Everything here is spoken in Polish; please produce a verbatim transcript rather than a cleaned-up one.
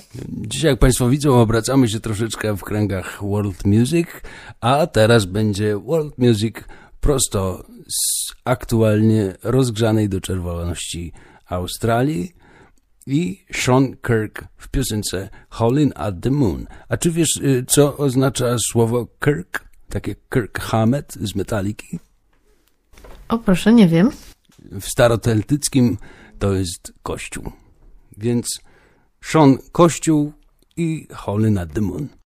Dzisiaj, jak Państwo widzą, obracamy się troszeczkę w kręgach world music, a teraz będzie world music prosto z aktualnie rozgrzanej do czerwoności Australii i Sean Kirk w piosence Howlin' at the Moon. A czy wiesz, co oznacza słowo Kirk? Takie Kirk Hammett z Metaliki? O proszę, nie wiem. W staroceltyckim to jest kościół. Więc Sean Kościół i Howlin' at the Moon.